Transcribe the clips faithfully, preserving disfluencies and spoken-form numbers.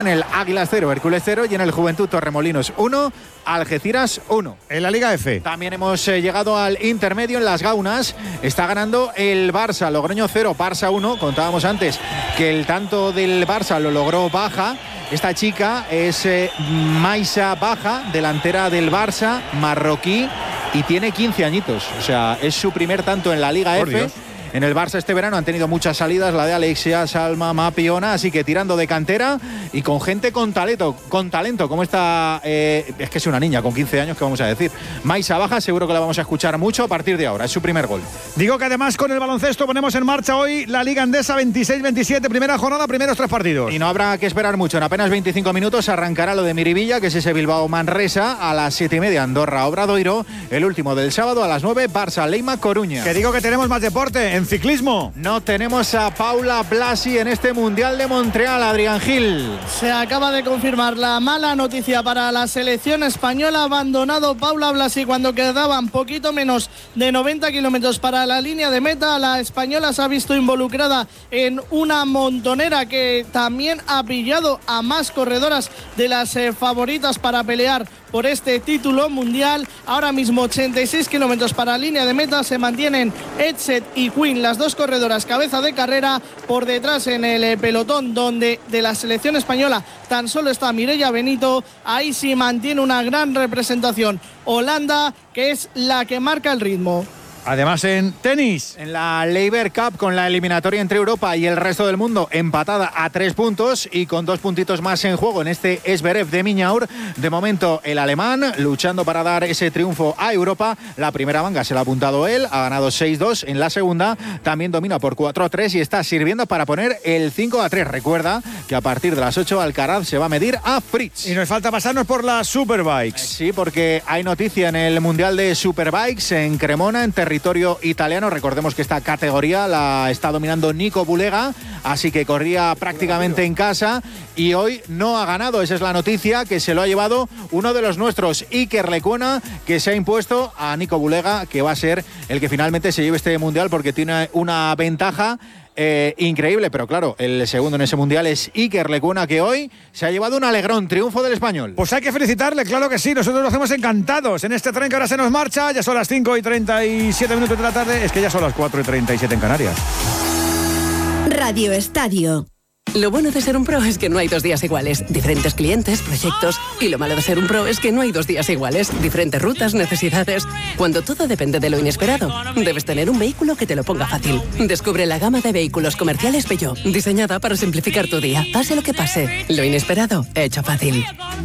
En el Águilas cero, Hércules cero y en el Juventud Torremolinos uno, Algeciras uno. En la Liga F. También hemos eh, llegado al intermedio en las Gaunas. Está ganando el Barça, Logroño cero, Barça uno. Contábamos antes que el tanto del Barça lo logró Baja. Esta chica es eh, Maisa Baja, delantera del Barça, marroquí, y tiene quince añitos. O sea, es su primer tanto en la Liga Por F. Dios. En el Barça este verano han tenido muchas salidas, la de Alexia, Salma, Mapiona, así que tirando de cantera y con gente con talento, con talento, como esta, eh, es que es una niña con quince años, que vamos a decir. Maisa Baja, seguro que la vamos a escuchar mucho a partir de ahora, es su primer gol. Digo que además con el baloncesto ponemos en marcha hoy la Liga Endesa veintiséis veintisiete, primera jornada, primeros tres partidos. Y no habrá que esperar mucho, en apenas veinticinco minutos arrancará lo de Miribilla, que es ese Bilbao Manresa, a las siete y media Andorra Obradoiro, el último del sábado a las nueve Barça Leima Coruña. Que digo que tenemos más deporte. En ciclismo no tenemos a Paula Blasi en este Mundial de Montreal, Adrián Gil. Se acaba de confirmar la mala noticia para la selección española. Ha abandonado Paula Blasi cuando quedaban poquito menos de noventa kilómetros para la línea de meta. La española se ha visto involucrada en una montonera que también ha pillado a más corredoras de las eh, favoritas para pelear por este título mundial. Ahora mismo ochenta y seis kilómetros para la línea de meta. Se mantienen Etset y Quinn, las dos corredoras cabeza de carrera. Por detrás en el pelotón, donde de la selección española tan solo está Mireia Benito. Ahí sí mantiene una gran representación Holanda, que es la que marca el ritmo. Además en tenis, en la Laver Cup, con la eliminatoria entre Europa y el resto del mundo empatada a tres puntos y con dos puntitos más en juego en este Zverev de Miñaur. De momento el alemán luchando para dar ese triunfo a Europa. La primera manga se la ha apuntado él, ha ganado seis dos. En la segunda también domina por cuatro a tres y está sirviendo para poner el cinco a tres. Recuerda que a partir de las ocho Alcaraz se va a medir a Fritz. Y nos falta pasarnos por las Superbikes. Sí, porque hay noticia en el Mundial de Superbikes en Cremona, en territorio italiano. Recordemos que esta categoría la está dominando Nico Bulega, así que corría prácticamente en casa y hoy no ha ganado. Esa es la noticia, que se lo ha llevado uno de los nuestros, Iker Lecuona, que se ha impuesto a Nico Bulega, que va a ser el que finalmente se lleve este mundial porque tiene una ventaja Eh, increíble, pero claro, el segundo en ese mundial es Iker Lecuona, que hoy se ha llevado un alegrón, triunfo del español. Pues hay que felicitarle, claro que sí, nosotros lo hacemos encantados en este tren que ahora se nos marcha. Ya son las cinco y treinta y siete minutos de la tarde, es que ya son las cuatro y treinta y siete en Canarias. Radio Estadio. Lo bueno de ser un pro es que no hay dos días iguales. Diferentes clientes, proyectos. Y lo malo de ser un pro es que no hay dos días iguales. Diferentes rutas, necesidades. Cuando todo depende de lo inesperado, debes tener un vehículo que te lo ponga fácil. Descubre la gama de vehículos comerciales Peugeot, diseñada para simplificar tu día. Pase lo que pase, lo inesperado, hecho fácil.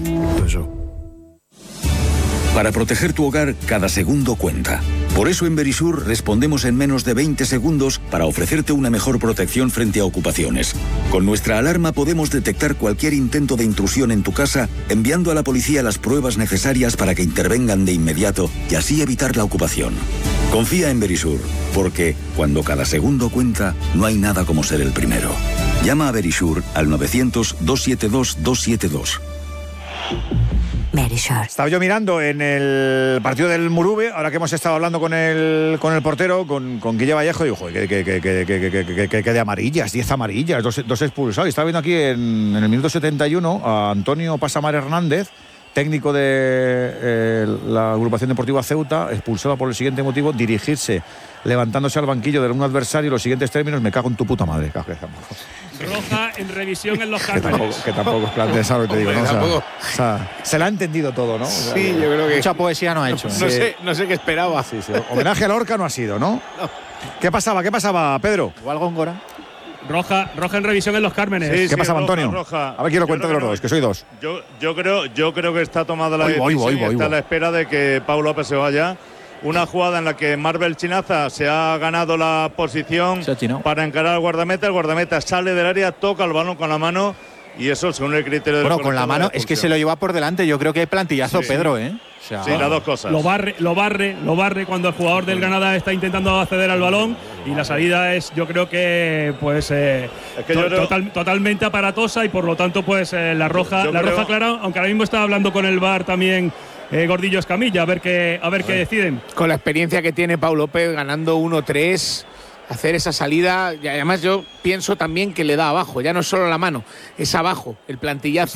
Para proteger tu hogar, cada segundo cuenta. Por eso en Verisur respondemos en menos de veinte segundos para ofrecerte una mejor protección frente a ocupaciones. Con nuestra alarma podemos detectar cualquier intento de intrusión en tu casa, enviando a la policía las pruebas necesarias para que intervengan de inmediato y así evitar la ocupación. Confía en Verisur, porque cuando cada segundo cuenta, no hay nada como ser el primero. Llama a Verisur al novecientos, doscientos setenta y dos, doscientos setenta y dos. Estaba yo mirando en el partido del Murube, ahora que hemos estado hablando con el con el portero, con, con Guille Vallejo, y digo, joder, que, que, que, que, que, que, que, que de amarillas, diez amarillas, dos, dos expulsados. Y estaba viendo aquí en, en el minuto setenta y uno a Antonio Pasamar Hernández, técnico de eh, la agrupación deportiva Ceuta, expulsado por el siguiente motivo: dirigirse levantándose al banquillo de un adversario, los siguientes términos: me cago en tu puta madre. Roja en revisión en los que tampoco, cármenes. que tampoco es plan de eso, te digo, ¿no? O sea, o sea, se la ha entendido todo, ¿no? O sea, sí, yo creo que mucha poesía no ha hecho. No, no, sé, no sé qué esperaba. Sí, sí. Homenaje a Lorca no ha sido, ¿no? no. ¿Qué pasaba? ¿Qué pasaba, Pedro? Igual Góngora. Roja, roja en revisión en los cármenes. Sí, ¿Qué sí, pasaba, roja, Antonio? Roja. A ver quién lo cuenta de los dos, que soy dos. Yo, yo, creo, yo creo que está tomada la voy, decisión voy, voy, voy, y está voy. a la espera de que Pau López se vaya. Una jugada en la que Marvel Chinaza se ha ganado la posición para encarar al guardameta. El guardameta sale del área, toca el balón con la mano y eso, según el criterio del Bueno, con la mano es que se lo lleva por delante. Yo creo que plantillazo, sí. Pedro, ¿eh? O sea, sí, las dos cosas. Lo barre, lo barre, lo barre cuando el jugador del Granada está intentando acceder al balón y la salida es, yo creo que, pues, eh, es que to yo creo... total, totalmente aparatosa y por lo tanto, pues, eh, la roja, yo la creo... roja clara, aunque ahora mismo está hablando con el V A R también. Eh, Gordillo Escamilla, a ver qué, a ver qué deciden. Con la experiencia que tiene Pau López, ganando uno tres, hacer esa salida. Y además yo pienso también que le da abajo, ya no es solo la mano, es abajo, el plantillazo.